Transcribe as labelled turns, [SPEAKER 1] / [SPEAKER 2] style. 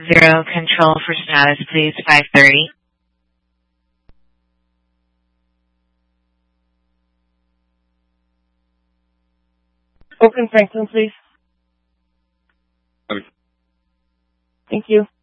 [SPEAKER 1] 0 control for status, please, 530.
[SPEAKER 2] Oakland Franklin, please.
[SPEAKER 3] Okay.
[SPEAKER 2] Thank you.